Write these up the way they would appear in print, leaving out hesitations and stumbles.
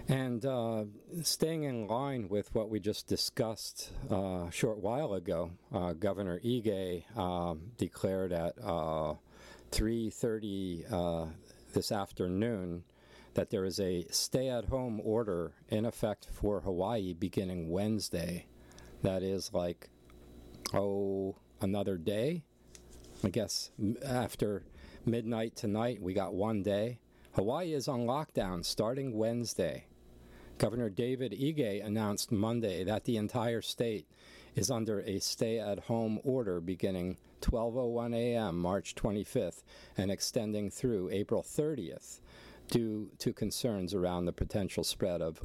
And staying in line with what we just discussed a short while ago, Governor Ige declared at 3:30 this afternoon that there is a stay-at-home order in effect for Hawaii beginning Wednesday. That is like, another day? I guess after midnight tonight, we got one day. Hawaii is on lockdown starting Wednesday. Governor David Ige announced Monday that the entire state is under a stay-at-home order beginning 12:01 a.m. March 25th and extending through April 30th due to concerns around the potential spread of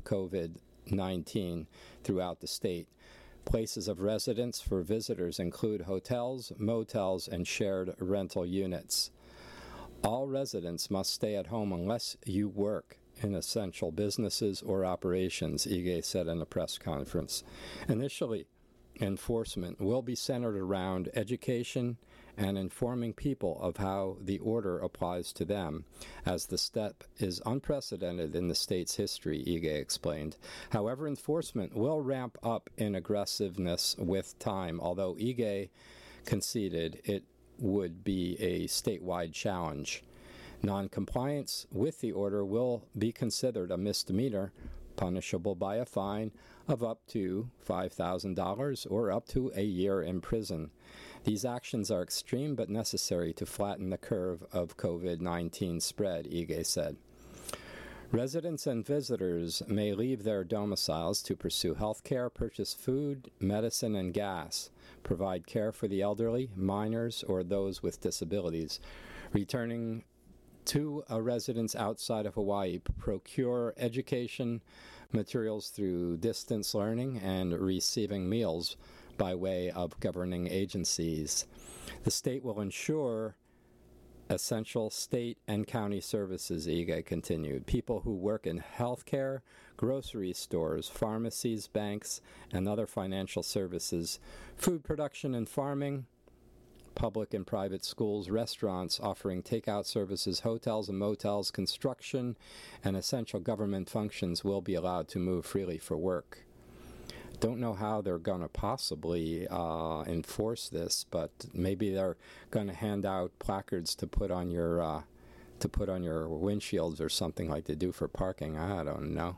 COVID-19 throughout the state. Places of residence for visitors include hotels, motels, and shared rental units. All residents must stay at home unless you work in essential businesses or operations, Ige said in a press conference. Initially, enforcement will be centered around education and informing people of how the order applies to them, as the step is unprecedented in the state's history, Ige explained. However, enforcement will ramp up in aggressiveness with time, although Ige conceded it would be a statewide challenge. Non-compliance with the order will be considered a misdemeanor, punishable by a fine of up to $5,000 or up to a year in prison. These actions are extreme but necessary to flatten the curve of COVID-19 spread, Ige said. Residents and visitors may leave their domiciles to pursue health care, purchase food, medicine, and gas, provide care for the elderly, minors, or those with disabilities. Returning to a residence outside of Hawaii, procure education materials through distance learning, and receiving meals by way of governing agencies. The state will ensure essential state and county services, Ige continued. People who work in healthcare, grocery stores, pharmacies, banks, and other financial services, food production and farming, public and private schools, restaurants offering takeout services, hotels and motels, construction, and essential government functions will be allowed to move freely for work. Don't know how they're going to possibly enforce this, but maybe they're going to hand out placards to put on your windshields or something like they do for parking. I don't know.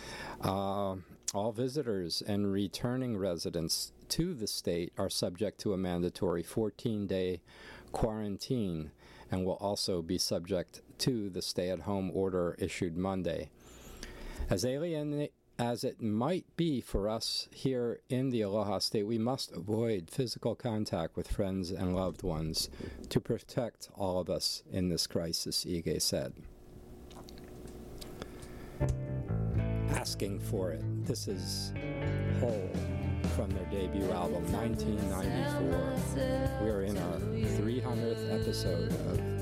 All visitors and returning residents to the state are subject to a mandatory 14-day quarantine and will also be subject to the stay-at-home order issued Monday. As alien as it might be for us here in the Aloha State, we must avoid physical contact with friends and loved ones to protect all of us in this crisis, Ige said. Asking for It. This is Whole from their debut album, 1994. We are in our 300th episode of